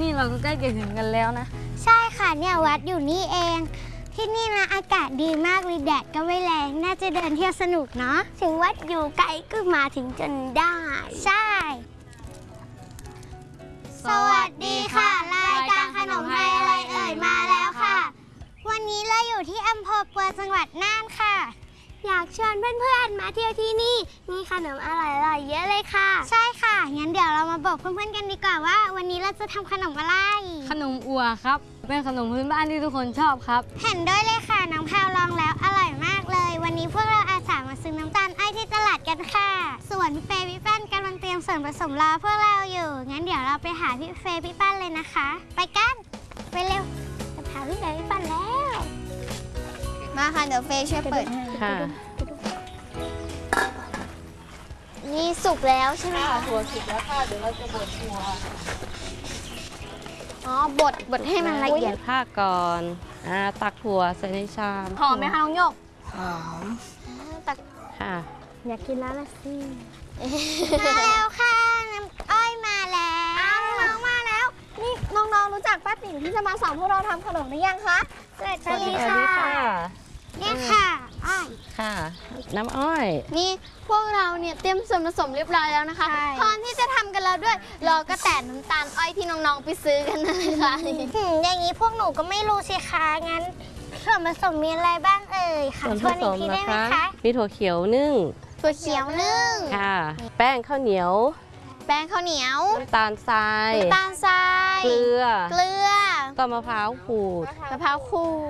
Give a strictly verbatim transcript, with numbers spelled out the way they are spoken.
นี่เราก็ใกล้จะถึงกันแล้วนะใช่ค่ะเนี่ยวัดอยู่นี่เองที่นี่นะอากาศดีมากเลยแดดก็ไม่แรงน่าจะเดินเที่ยวสนุกเนาะถึงวัดอยู่ไกลก็มาถึงจนได้ใช่สวัสดีค่ะรายการขนมไทยอะไรเอ่ยมาแล้วค่ะวันนี้เราอยู่ที่อำเภอปัวจังหวัดน่านค่ะอยากชวนเพื่อนๆมาเที่ยวที่นี่มีขนมอร่อยๆเยอะเลยค่ะใช่ค่ะงั้นเดี๋ยวเรามาบอกเพื่อนๆกันดีกว่าว่าวันนี้เราจะทำขนมอะไรขนมอัวครับเป็นขนมพื้นบ้านที่ทุกคนชอบครับเห็นด้วยเลยค่ะน้องแพรวลองแล้วอร่อยมากเลยวันนี้พวกเราอาสามาซื้อน้ำตาลอ้อยที่ตลาดกันค่ะส่วนพี่เฟย์พี่แป้นกำลังเตรียมส่วนผสมรอพวกเราอยู่งั้นเดี๋ยวเราไปหาพี่เฟย์พี่แป้นเลยนะคะไปกันไปเร็วจะหาพี่เฟย์พี่แป้นแล้วมาค่ะเดี๋ยวเฟย์ช่วยเปิดให้ค่ะนี่สุกแล้วใช่ไหมคะถั่วสุกแล้วค่ะเดี๋ยวเราจะบดถั่วอ๋อบดบดให้มันละเอียดผ้าก่อนอ่าตักถั่วใส่ในชามหอมไหมคะน้องหยกหอมตักค่ะอยากกินแล้วละสิมาแล้วค่ะน้ำอ้อยมาแล้วน้องมาแล้วนี่น้องๆรู้จักป้าติ๋มที่จะมาสอนพวกเราทำขนมหรือยังคะสวัสดีค่ะนี่ค่ะอ้อยค่ะน้ำอ้อยนี่พวกเราเนี่ยเตรียมส่วนผสมเรียบร้อยแล้วนะคะพร้อมที่จะทำกันแล้วด้วยรอก็แต่น้ำตาลอ้อยที่น้องๆไปซื้อกันนะคะอย่างนี้พวกหนูก็ไม่รู้สิคะงั้นส่วนผสมมีอะไรบ้างเอ่ยค่ะชวนอีกทีได้ไหมคะมีถั่วเขียวนึ่งถั่วเขียวนึ่งค่ะแป้งข้าวเหนียวแป้งข้าวเหนียวน้ำตาลทรายน้ำตาลทรายเกลือเกลือก็มะพร้าวขูดมะพร้าวขูด